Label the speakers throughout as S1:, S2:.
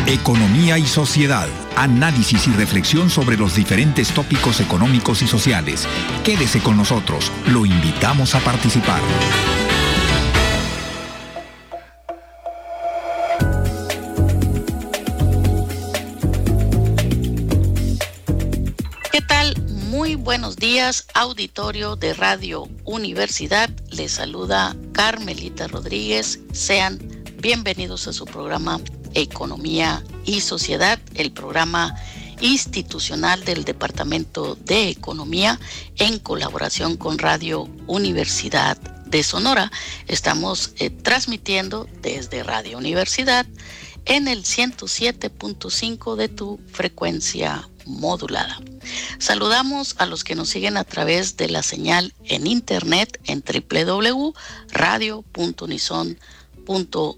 S1: Economía y sociedad. Análisis y reflexión sobre los diferentes tópicos económicos y sociales. Quédese con nosotros. Lo invitamos a participar.
S2: ¿Qué tal? Muy buenos días, auditorio de Radio Universidad. Les saluda Carmelita Rodríguez. Sean bienvenidos a su programa Economía y Sociedad, el programa institucional del Departamento de Economía en colaboración con Radio Universidad de Sonora. Estamos transmitiendo desde Radio Universidad en el 107.5 de tu frecuencia modulada. Saludamos a los que nos siguen a través de la señal en internet en www.radio.unison.mx.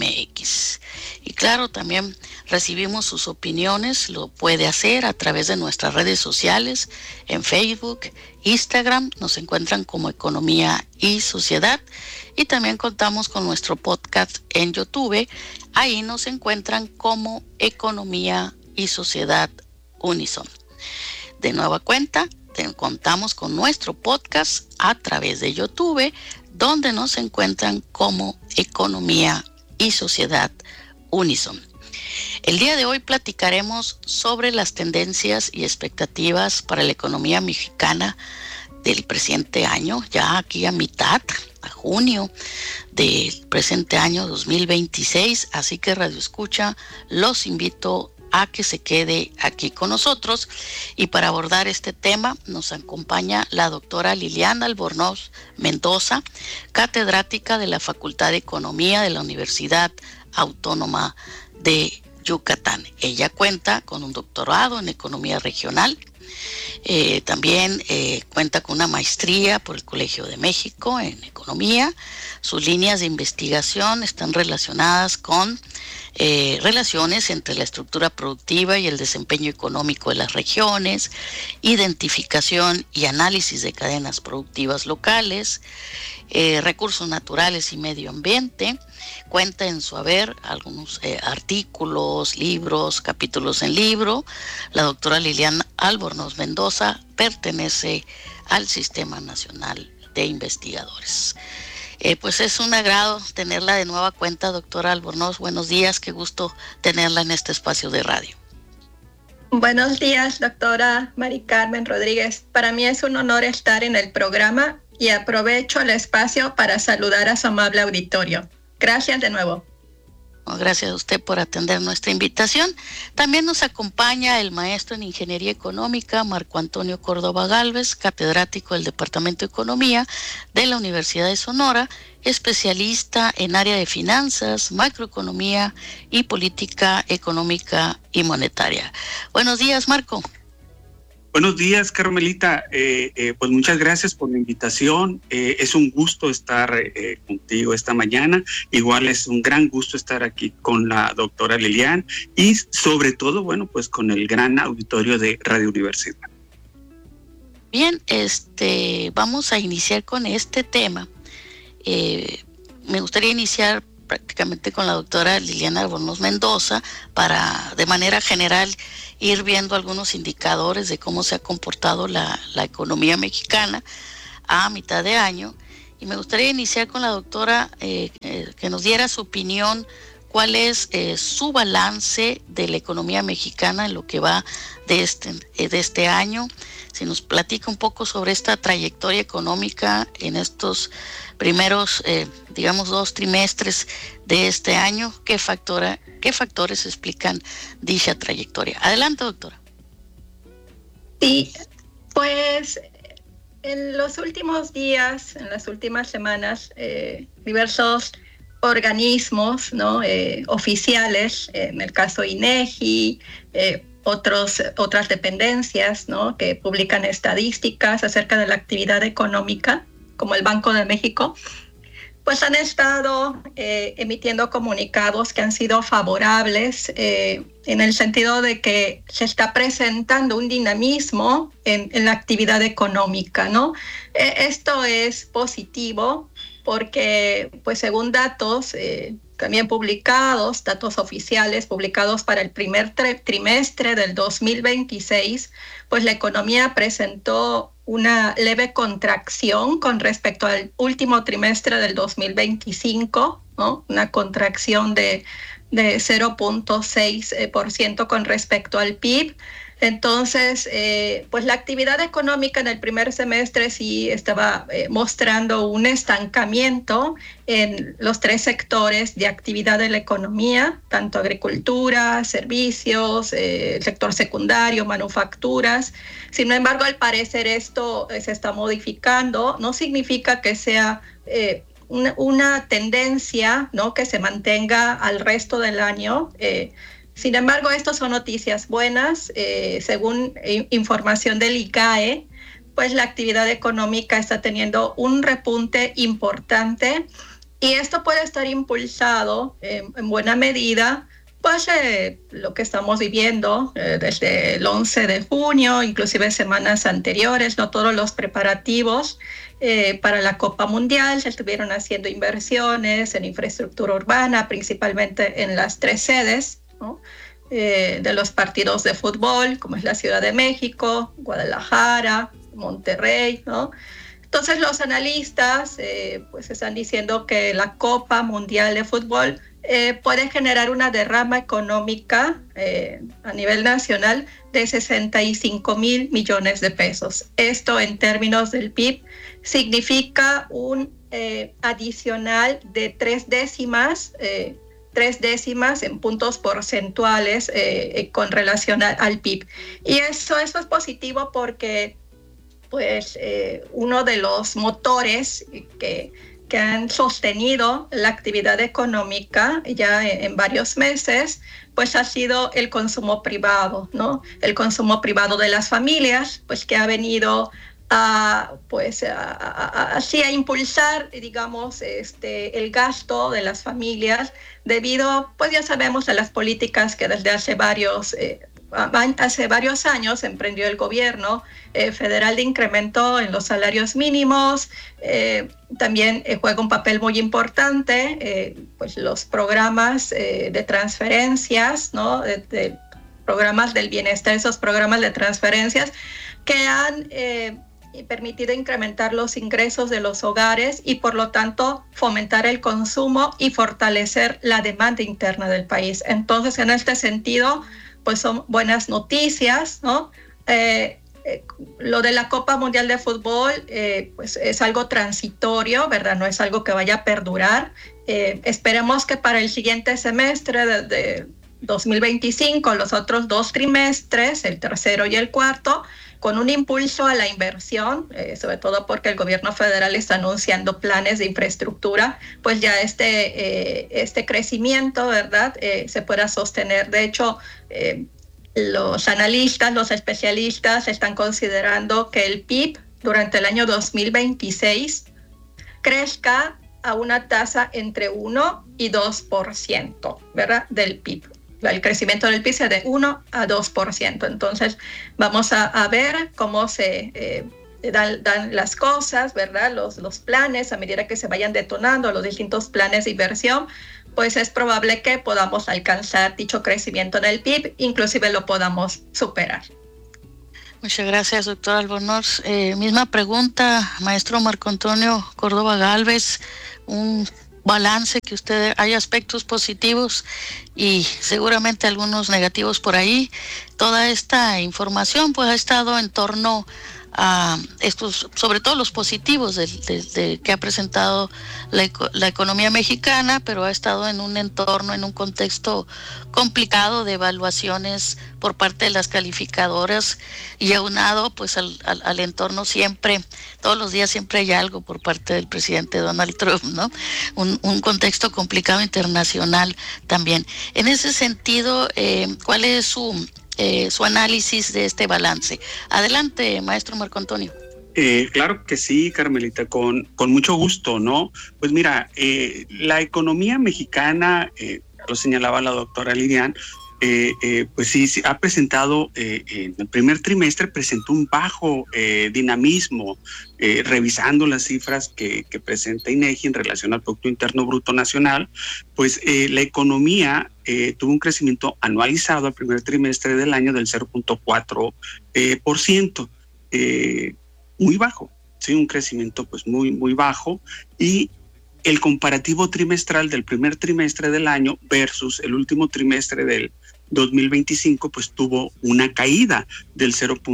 S2: Y claro, también recibimos sus opiniones. Lo puede hacer a través de nuestras redes sociales, en Facebook, Instagram, nos encuentran como Economía y Sociedad, y también contamos con nuestro podcast en YouTube. Ahí nos encuentran como Economía y Sociedad Unison. De nueva cuenta, contamos con nuestro podcast a través de YouTube, donde nos encuentran como Economía y Sociedad Unison. El día de hoy platicaremos sobre las tendencias y expectativas para la economía mexicana del presente año, ya aquí a junio del presente año 2026. Así que Radio Escucha, los invito a que se quede aquí con nosotros. Y para abordar este tema nos acompaña la doctora Liliana Albornoz Mendoza, catedrática de la Facultad de Economía de la Universidad Autónoma de Yucatán. Ella cuenta con un doctorado en Economía Regional. También cuenta con una maestría por el Colegio de México en Economía. Sus líneas de investigación están relacionadas con relaciones entre la estructura productiva y el desempeño económico de las regiones, identificación y análisis de cadenas productivas locales, recursos naturales y medio ambiente. Cuenta en su haber algunos artículos, libros, capítulos en libro. La doctora Liliana Albornoz Mendoza pertenece al Sistema Nacional de Investigadores. Pues es un agrado tenerla de nueva cuenta, doctora Albornoz. Buenos días, qué gusto tenerla en este espacio de radio.
S3: Buenos días, doctora Mari Carmen Rodríguez. Para mí es un honor estar en el programa y aprovecho el espacio para saludar a su amable auditorio. Gracias de nuevo.
S2: Gracias a usted por atender nuestra invitación. También nos acompaña el maestro en Ingeniería Económica, Marco Antonio Córdoba Gálvez, catedrático del Departamento de Economía de la Universidad de Sonora, especialista en área de finanzas, macroeconomía y política económica y monetaria. Buenos días, Marco.
S4: Buenos días, Carmelita. Pues muchas gracias por la invitación. Es un gusto estar contigo esta mañana. Igual es un gran gusto estar aquí con la doctora Liliana y sobre todo, bueno, pues con el gran auditorio de Radio Universidad.
S2: Bien, vamos a iniciar con este tema. Me gustaría iniciar prácticamente con la doctora Liliana Albornoz Mendoza para, de manera general, ir viendo algunos indicadores de cómo se ha comportado la economía mexicana a mitad de año. Y me gustaría iniciar con la doctora que nos diera su opinión, cuál es su balance de la economía mexicana en lo que va de este año. Si nos platica un poco sobre esta trayectoria económica en estos primeros, 2 trimestres de este año, ¿qué factores explican dicha trayectoria? Adelante, doctora.
S3: Sí, pues en los últimos días, en las últimas semanas, diversos organismos, ¿no? Oficiales, en el caso INEGI, otras dependencias, ¿no? Que publican estadísticas acerca de la actividad económica, como el Banco de México, pues han estado emitiendo comunicados que han sido favorables en el sentido de que se está presentando un dinamismo en la actividad económica, ¿no? Esto es positivo porque, pues según datos también publicados, datos oficiales publicados para el primer trimestre del 2026, pues la economía presentó una leve contracción con respecto al último trimestre del 2025, ¿no? Una contracción de 0.6% con respecto al PIB. Entonces, pues la actividad económica en el primer semestre sí estaba mostrando un estancamiento en los 3 sectores de actividad de la economía, tanto agricultura, servicios, sector secundario, manufacturas. Sin embargo, al parecer esto se está modificando. No significa que sea una tendencia, ¿no?, que se mantenga al resto del año. Sin embargo, estas son noticias buenas. Según información del ICAE, pues la actividad económica está teniendo un repunte importante y esto puede estar impulsado en buena medida, pues lo que estamos viviendo desde el 11 de junio, inclusive semanas anteriores, no todos los preparativos para la Copa Mundial. Se estuvieron haciendo inversiones en infraestructura urbana, principalmente en las 3 sedes, ¿no?, de los partidos de fútbol, como es la Ciudad de México, Guadalajara, Monterrey, ¿no? Entonces los analistas pues están diciendo que la Copa Mundial de Fútbol puede generar una derrama económica a nivel nacional de 65,000 millones de pesos. Esto en términos del PIB significa un adicional de 3 décimas en puntos porcentuales con relación al PIB. Y eso es positivo porque pues uno de los motores que han sostenido la actividad económica ya en varios meses, pues ha sido el consumo privado, ¿no? El consumo privado de las familias, pues que ha venido así a impulsar, digamos, el gasto de las familias debido, pues ya sabemos, a las políticas que desde hace varios años emprendió el gobierno federal de incremento en los salarios mínimos. También juega un papel muy importante pues los programas de transferencias, ¿no?, de programas del bienestar, esos programas de transferencias que han permitido incrementar los ingresos de los hogares y por lo tanto fomentar el consumo y fortalecer la demanda interna del país. Entonces, en este sentido, pues son buenas noticias, ¿no? Lo de la Copa Mundial de Fútbol pues es algo transitorio, ¿verdad? No es algo que vaya a perdurar. Esperemos que para el siguiente semestre de 2025, los otros 2 trimestres, el tercero y el cuarto, con un impulso a la inversión, sobre todo porque el gobierno federal está anunciando planes de infraestructura, pues ya este crecimiento, ¿verdad?, se pueda sostener. De hecho, los analistas, los especialistas están considerando que el PIB durante el año 2026 crezca a una tasa entre 1 y 2%, ¿verdad?, del PIB. El crecimiento del PIB sea de 1 a 2%. Entonces, vamos a ver cómo se dan las cosas, ¿verdad? Los planes, a medida que se vayan detonando los distintos planes de inversión, pues es probable que podamos alcanzar dicho crecimiento en el PIB, inclusive lo podamos superar.
S2: Muchas gracias, doctor Albornoz. Misma pregunta, maestro Marco Antonio Córdoba Gálvez. Un balance que usted, hay aspectos positivos y seguramente algunos negativos por ahí. Toda esta información pues ha estado en torno a estos, sobre todo los positivos de que ha presentado la economía mexicana, pero ha estado en un entorno, en un contexto complicado de evaluaciones por parte de las calificadoras y aunado pues al entorno siempre, todos los días siempre hay algo por parte del presidente Donald Trump, ¿no? Un contexto complicado internacional también. En ese sentido, ¿cuál es su análisis de este balance? Adelante, maestro Marco Antonio.
S4: Claro que sí, Carmelita, con mucho gusto, ¿no? Pues mira, la economía mexicana, lo señalaba la doctora Lilian, pues sí, ha presentado, en el primer trimestre presentó un bajo dinamismo, revisando las cifras que presenta INEGI en relación al Producto Interno Bruto Nacional, pues la economía tuvo un crecimiento anualizado al primer trimestre del año del 0.4%, muy bajo, sí, un crecimiento pues muy, muy bajo, y el comparativo trimestral del primer trimestre del año versus el último trimestre del 2025, pues tuvo una caída del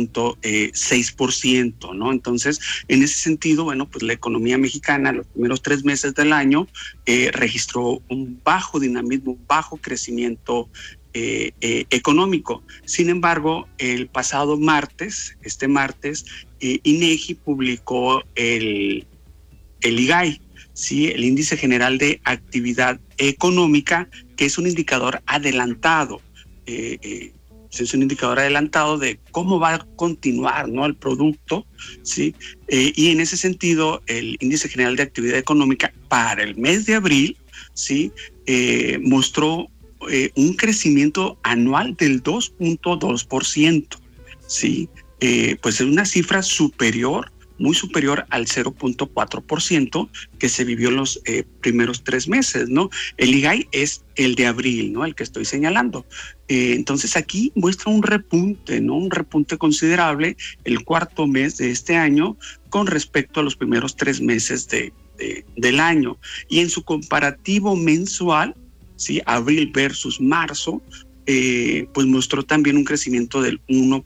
S4: 0.6%, ¿no? Entonces, en ese sentido, bueno, pues la economía mexicana los primeros 3 meses del año registró un bajo dinamismo, un bajo crecimiento económico. Sin embargo, el pasado martes, INEGI publicó el IGAI, ¿sí? El Índice General de Actividad Económica, que es un indicador adelantado. Es un indicador adelantado de cómo va a continuar, ¿no?, el producto, ¿sí? Y en ese sentido, el Índice General de Actividad Económica para el mes de abril, ¿sí?, mostró un crecimiento anual del 2.2%, ¿sí? Pues es una cifra superior, muy superior al 0.4% que se vivió en los primeros 3 meses, ¿no? El IGAI es el de abril, ¿no?, el que estoy señalando. Entonces aquí muestra un repunte, ¿no?, un repunte considerable el cuarto mes de este año con respecto a los primeros 3 meses del año. Y en su comparativo mensual, ¿sí?, abril versus marzo, pues mostró también un crecimiento del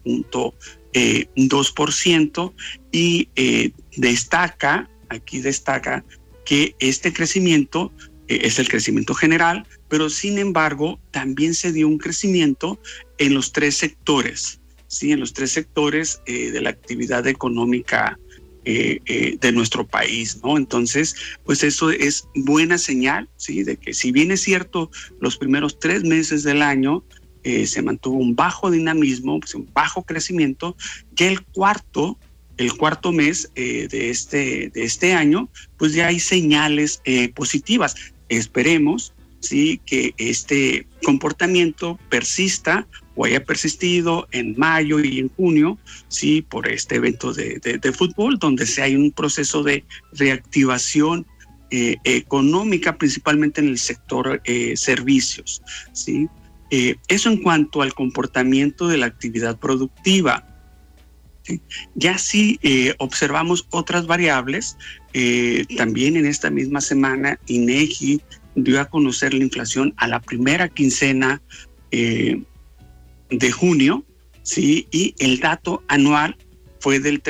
S4: 1.2%, y destaca que este crecimiento es el crecimiento general, pero sin embargo también se dio un crecimiento en los 3 sectores, ¿sí?, en los 3 sectores de la actividad económica de nuestro país, ¿no? Entonces, pues eso es buena señal, ¿sí?, de que si bien es cierto los primeros 3 meses del año se mantuvo un bajo dinamismo, pues un bajo crecimiento, ya el cuarto mes de este año, pues ya hay señales positivas. Esperemos, sí, que este comportamiento persista o haya persistido en mayo y en junio, sí, por este evento de fútbol, donde se hay un proceso de reactivación económica, principalmente en el sector servicios, sí. Eso en cuanto al comportamiento de la actividad productiva. ¿Sí? Ya si observamos otras variables, también en esta misma semana INEGI dio a conocer la inflación a la primera quincena de junio, ¿sí? Y el dato anual fue del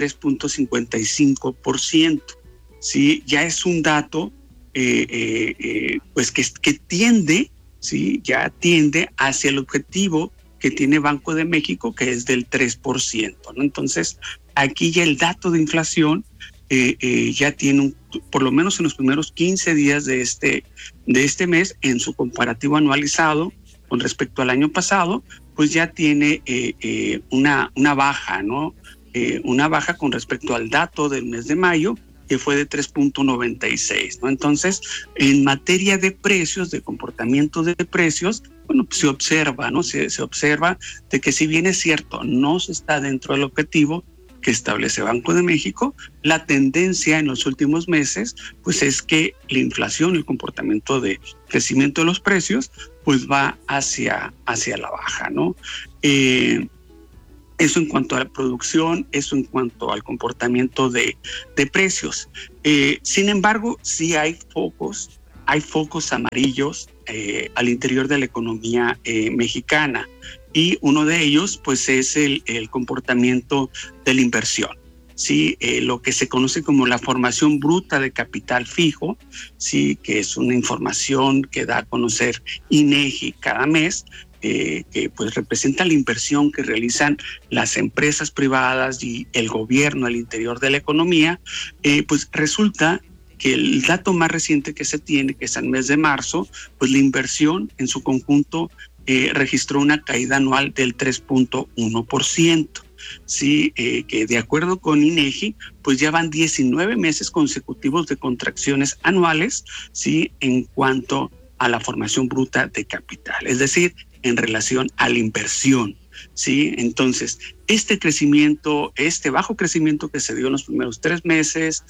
S4: 3.55%. ¿Sí? Ya es un dato pues que tiende, ¿sí?, ya tiende hacia el objetivo que tiene Banco de México, que es del 3%, ¿no? Entonces, aquí ya el dato de inflación ya tiene, por lo menos en los primeros 15 días de este mes, en su comparativo anualizado con respecto al año pasado, pues ya tiene una baja, ¿no? Una baja con respecto al dato del mes de mayo, que fue de 3.96, ¿no? Entonces, en materia de precios, de comportamiento de precios, bueno, pues se observa, ¿no? Se observa de que si bien es cierto, no se está dentro del objetivo que establece Banco de México, la tendencia en los últimos meses, pues es que la inflación, el comportamiento de crecimiento de los precios, pues va hacia la baja, ¿no? Eso en cuanto a la producción, eso en cuanto al comportamiento de precios. Sin embargo, sí hay focos amarillos al interior de la economía mexicana, y uno de ellos pues es el comportamiento de la inversión. Sí, lo que se conoce como la formación bruta de capital fijo, sí, que es una información que da a conocer INEGI cada mes, que pues representa la inversión que realizan las empresas privadas y el gobierno al interior de la economía. Pues resulta que el dato más reciente que se tiene, que es el mes de marzo, pues la inversión en su conjunto registró una caída anual del 3.1%. Sí, que de acuerdo con INEGI, pues ya van 19 meses consecutivos de contracciones anuales, sí, en cuanto a la formación bruta de capital. Es decir, en relación a la inversión, ¿sí? Entonces, este crecimiento, este bajo crecimiento que se dio en los primeros 3 meses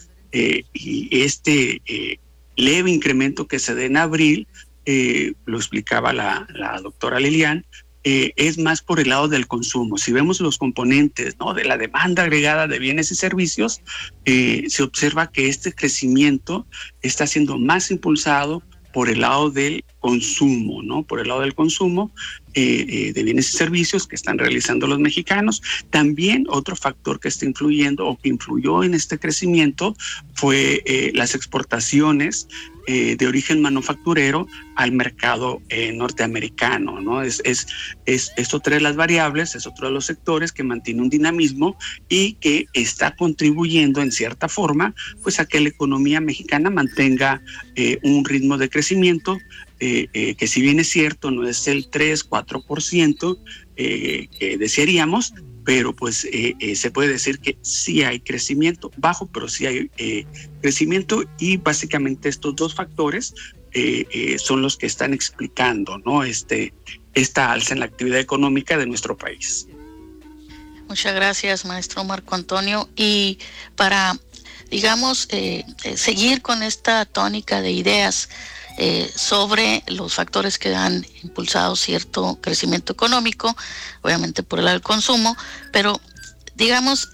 S4: y este leve incremento que se da en abril, lo explicaba la doctora Lilian, es más por el lado del consumo. Si vemos los componentes, ¿no?, de la demanda agregada de bienes y servicios, se observa que este crecimiento está siendo más impulsado por el lado del consumo, ¿no? Por el lado del consumo de bienes y servicios que están realizando los mexicanos. También otro factor que está influyendo o que influyó en este crecimiento fue las exportaciones de origen manufacturero al mercado norteamericano, ¿no? Es otra de las variables, es otro de los sectores que mantiene un dinamismo y que está contribuyendo en cierta forma pues a que la economía mexicana mantenga un ritmo de crecimiento que, si bien es cierto, no es el 3-4% que desearíamos, pero pues se puede decir que sí hay crecimiento bajo, pero sí hay crecimiento, y básicamente estos dos factores son los que están explicando, ¿no?, esta alza en la actividad económica de nuestro país.
S2: Muchas gracias, maestro Marco Antonio. Y para, digamos, seguir con esta tónica de ideas sobre los factores que han impulsado cierto crecimiento económico, obviamente por el lado del consumo, pero digamos,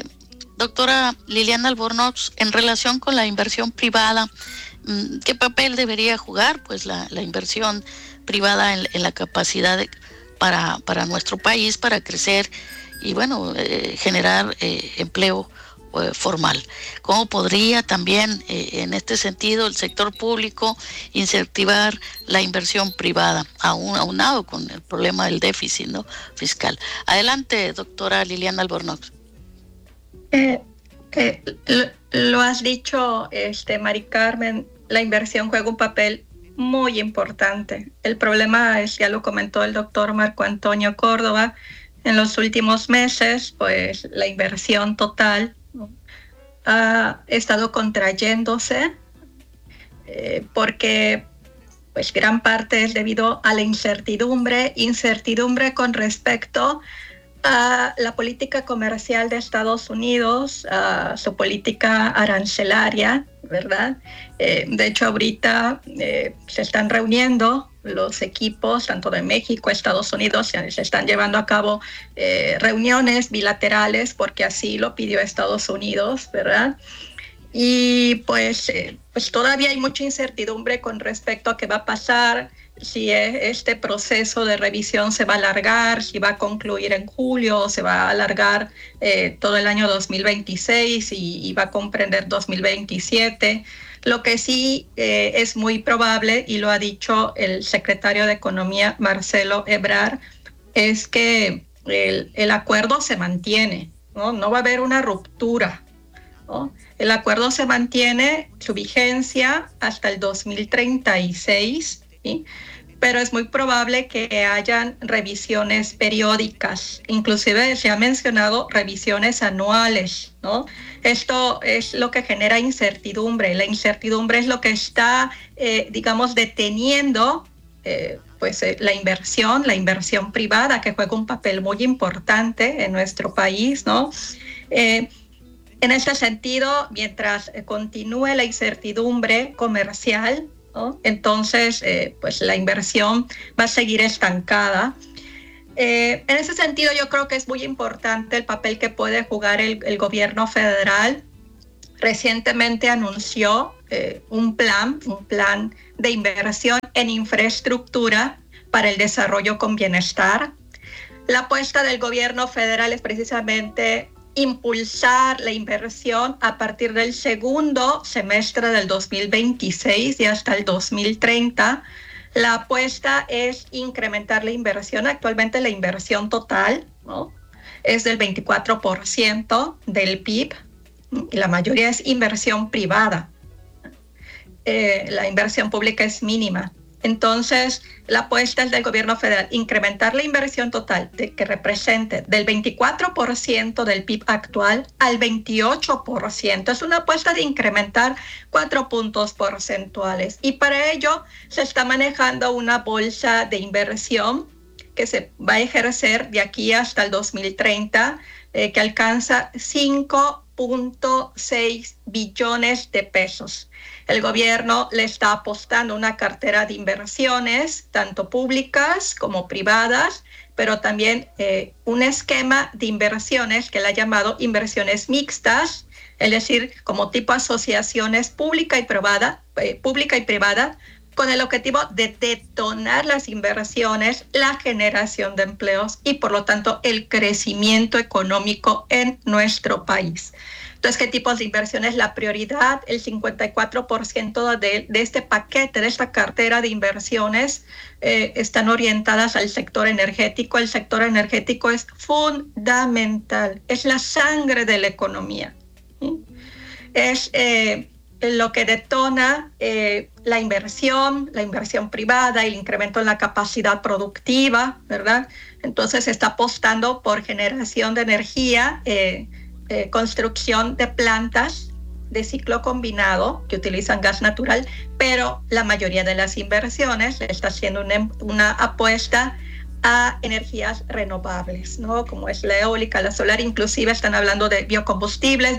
S2: doctora Liliana Albornoz, en relación con la inversión privada, ¿qué papel debería jugar pues la inversión privada en la capacidad para nuestro país, para crecer y bueno, generar empleo formal? ¿Cómo podría también en este sentido el sector público incentivar la inversión privada, aunado con el problema del déficit, ¿no?, fiscal? Adelante, doctora Liliana Albornoz.
S3: Lo has dicho, Mari Carmen, la inversión juega un papel muy importante. El problema es, ya lo comentó el doctor Marco Antonio Córdoba, en los últimos meses, pues la inversión total ha estado contrayéndose porque pues gran parte es debido a la incertidumbre con respecto a la política comercial de Estados Unidos, a su política arancelaria, ¿verdad? De hecho, ahorita se están reuniendo los equipos, tanto de México, Estados Unidos, se están llevando a cabo reuniones bilaterales porque así lo pidió Estados Unidos, ¿verdad? Y pues todavía hay mucha incertidumbre con respecto a qué va a pasar, si este proceso de revisión se va a alargar, si va a concluir en julio, o se va a alargar todo el año 2026 y va a comprender 2027. Lo que sí es muy probable, y lo ha dicho el secretario de Economía, Marcelo Ebrard, es que el acuerdo se mantiene, ¿no? No va a haber una ruptura, ¿no? El acuerdo se mantiene, su vigencia hasta el 2036, ¿sí? Pero es muy probable que hayan revisiones periódicas, inclusive se ha mencionado revisiones anuales, ¿no? Esto es lo que genera incertidumbre. La incertidumbre es lo que está, digamos, deteniendo la inversión privada, que juega un papel muy importante en nuestro país, ¿no? En este sentido, mientras continúe la incertidumbre comercial, ¿no?, entonces pues la inversión va a seguir estancada. En ese sentido, yo creo que es muy importante el papel que puede jugar el gobierno federal. Recientemente anunció un plan de inversión en infraestructura para el desarrollo con bienestar. La apuesta del gobierno federal es precisamente impulsar la inversión a partir del segundo semestre del 2026 y hasta el 2030. La apuesta es incrementar la inversión. Actualmente la inversión total, ¿no?, es del 24% del PIB y la mayoría es inversión privada. La inversión pública es mínima. Entonces, la apuesta es del gobierno federal, incrementar la inversión total que represente del 24% del PIB actual al 28%. Es una apuesta de incrementar 4 puntos porcentuales. Y para ello se está manejando una bolsa de inversión que se va a ejercer de aquí hasta el 2030, que alcanza 5.6 billones de pesos. El gobierno le está apostando una cartera de inversiones, tanto públicas como privadas, pero también un esquema de inversiones que él ha llamado inversiones mixtas, es decir, como tipo asociaciones pública y privada, con el objetivo de detonar las inversiones, la generación de empleos y, por lo tanto, el crecimiento económico en nuestro país. Entonces, ¿qué tipos de inversiones? La prioridad, el 54% de este paquete, de esta cartera de inversiones, están orientadas al sector energético. El sector energético es fundamental, es la sangre de la economía. ¿Sí? Es lo que detona la inversión privada, el incremento en la capacidad productiva, ¿verdad? Entonces se está apostando por generación de energía, construcción de plantas de ciclo combinado que utilizan gas natural, pero la mayoría de las inversiones está haciendo una apuesta a energías renovables, ¿no? Como es la eólica, la solar, inclusive están hablando de biocombustibles,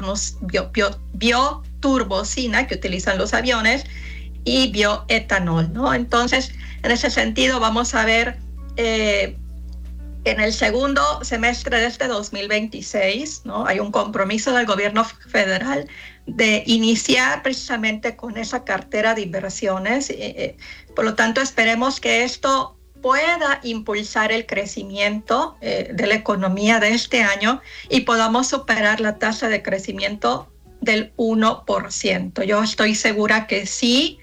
S3: bioturbocina que utilizan los aviones y bioetanol, ¿no? Entonces, en ese sentido, vamos a ver en el segundo semestre de este 2026, ¿no? Hay un compromiso del gobierno federal de iniciar precisamente con esa cartera de inversiones. Por lo tanto, esperemos que esto pueda impulsar el crecimiento de la economía de este año y podamos superar la tasa de crecimiento del 1%. Yo estoy segura que sí.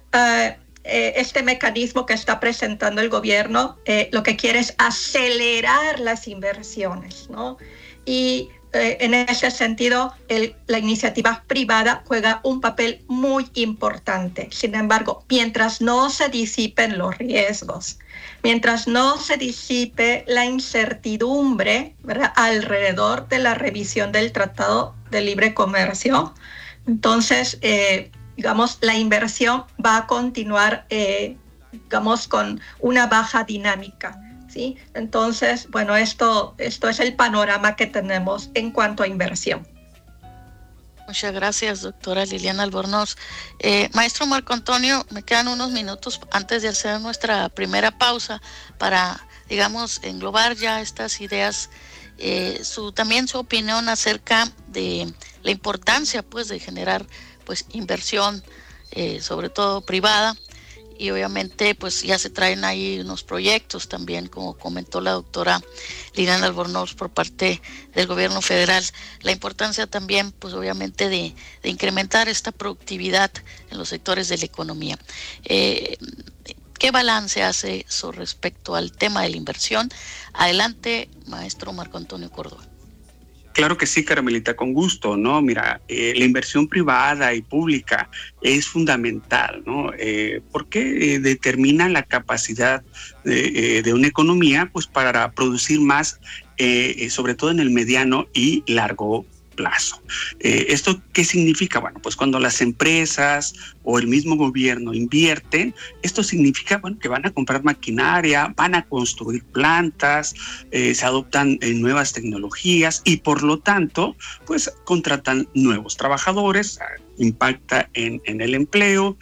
S3: Este mecanismo que está presentando el gobierno lo que quiere es acelerar las inversiones, ¿no? Y en ese sentido, la iniciativa privada juega un papel muy importante. Sin embargo, mientras no se disipen los riesgos, mientras no se disipe la incertidumbre, ¿verdad?, alrededor de la revisión del Tratado de Libre Comercio, entonces, digamos, la inversión va a continuar, digamos, con una baja dinámica. ¿Sí? Entonces, bueno, esto es el panorama que tenemos en cuanto a inversión.
S2: Muchas gracias, doctora Liliana Albornoz. Maestro Marco Antonio, me quedan unos minutos antes de hacer nuestra primera pausa para, digamos, englobar ya estas ideas, también su opinión acerca de la importancia, pues, de generar, pues, inversión, sobre todo privada. Y obviamente pues ya se traen ahí unos proyectos también, como comentó la doctora Liliana Albornoz, por parte del gobierno federal. La importancia también pues obviamente de incrementar esta productividad en los sectores de la economía. ¿Qué balance hace respecto al tema de la inversión? Adelante, maestro Marco Antonio Córdoba.
S4: Claro que sí, Carmelita, con gusto, ¿no? Mira, la inversión privada y pública es fundamental, ¿no? Porque determina la capacidad de una economía, pues, para producir más, sobre todo en el mediano y largo plazo. ¿Esto qué significa? Bueno, pues cuando las empresas o el mismo gobierno invierten, esto significa, bueno, que van a comprar maquinaria, van a construir plantas, se adoptan nuevas tecnologías y por lo tanto, pues contratan nuevos trabajadores, impacta en el empleo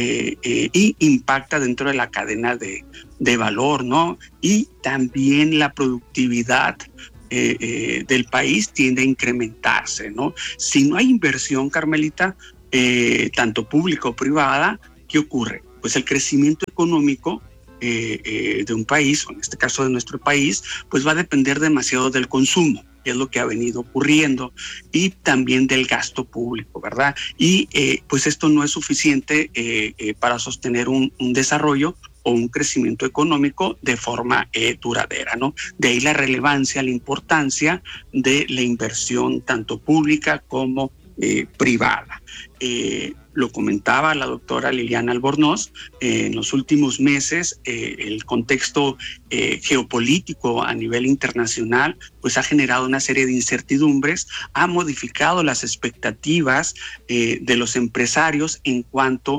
S4: y impacta dentro de la cadena de valor, ¿no? Y también la productividad del país tiende a incrementarse, ¿no? Si no hay inversión, Carmelita, tanto pública o privada, ¿qué ocurre? Pues el crecimiento económico de un país, o en este caso de nuestro país, pues va a depender demasiado del consumo, que es lo que ha venido ocurriendo, y también del gasto público, ¿verdad? Y pues esto no es suficiente para sostener un desarrollo o un crecimiento económico de forma duradera, ¿no? De ahí la relevancia, la importancia de la inversión tanto pública como privada. Lo comentaba la doctora Liliana Albornoz, en los últimos meses el contexto geopolítico a nivel internacional pues ha generado una serie de incertidumbres, ha modificado las expectativas de los empresarios en cuanto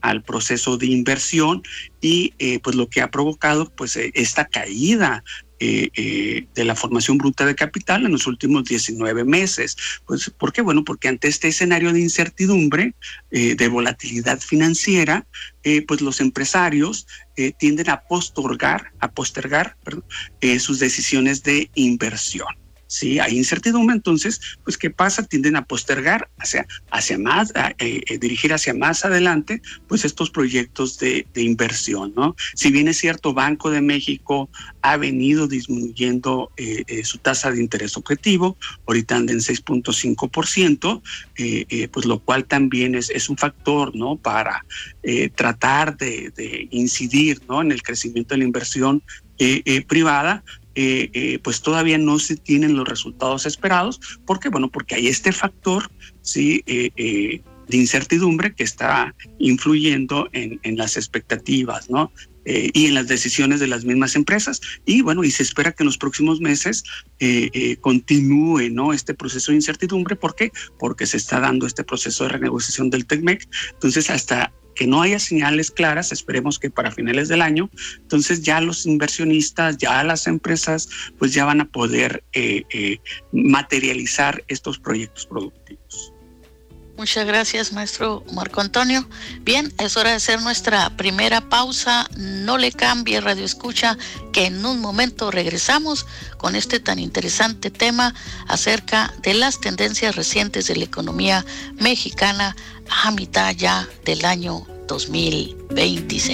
S4: al proceso de inversión y pues lo que ha provocado pues esta caída de la formación bruta de capital en los últimos 19 meses. Pues, ¿por qué? Bueno, porque ante este escenario de incertidumbre, de volatilidad financiera, pues los empresarios tienden a postergar sus decisiones de inversión. Sí, hay incertidumbre, entonces, pues, ¿qué pasa? Tienden a postergar hacia más, dirigir hacia más adelante, pues, estos proyectos de inversión, ¿no? Si bien es cierto, Banco de México ha venido disminuyendo su tasa de interés objetivo, ahorita anda en 6.5%, pues, lo cual también es un factor, ¿no? Para tratar de incidir, ¿no? En el crecimiento de la inversión privada. Pues todavía no se tienen los resultados esperados. ¿Por qué? Bueno, porque hay este factor, ¿sí? De incertidumbre que está influyendo en las expectativas, ¿no? Y en las decisiones de las mismas empresas. Y bueno, y se espera que en los próximos meses continúe, ¿no? Este proceso de incertidumbre. ¿Por qué? Porque se está dando este proceso de renegociación del TECMEC. Entonces, hasta que no haya señales claras, esperemos que para finales del año, entonces ya los inversionistas, ya las empresas, pues ya van a poder materializar estos proyectos productivos.
S2: Muchas gracias, maestro Marco Antonio. Bien, es hora de hacer nuestra primera pausa. No le cambie, Radio Escucha, que en un momento regresamos con este tan interesante tema acerca de las tendencias recientes de la economía mexicana a mitad ya del año 2026.